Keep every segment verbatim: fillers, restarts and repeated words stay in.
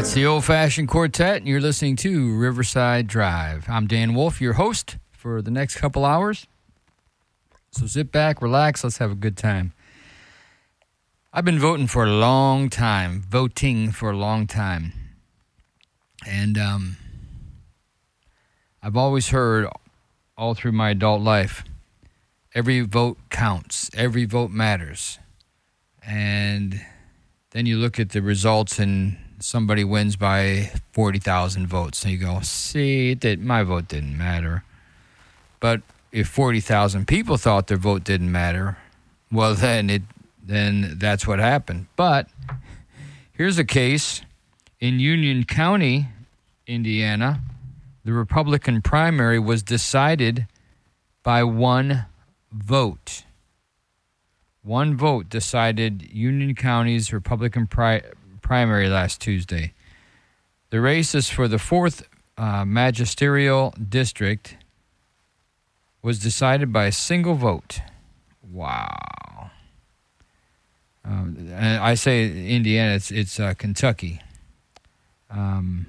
It's the Old Fashioned Quartet, and you're listening to Riverside Drive. I'm Dan Wolf, your host for the next couple hours. So sit back, relax, let's have a good time. I've been voting for a long time, voting for a long time. And um, I've always heard all through my adult life, every vote counts, every vote matters. And then you look at the results and somebody wins by forty thousand votes. And you go, see, that my vote didn't matter. But if forty thousand people thought their vote didn't matter, well, then it then that's what happened. But here's a case in Union County, Indiana. The Republican primary was decided by one vote. One vote decided Union County's Republican pri- primary last Tuesday. The race is for the fourth uh, magisterial district was decided by a single vote. Wow. Um, and I say Indiana, it's, it's uh, Kentucky. Um,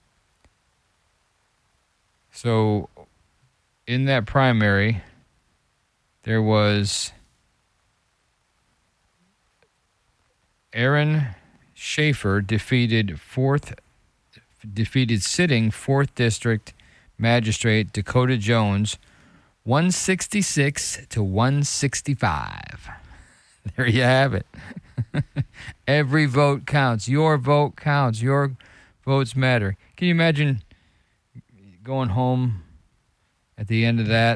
so in that primary, there was Aaron Schaefer defeated fourth, defeated sitting fourth district magistrate Dakota Jones, one sixty-six to one sixty-five. There you have it. Every vote counts. Your vote counts. Your votes matter. Can you imagine going home at the end of that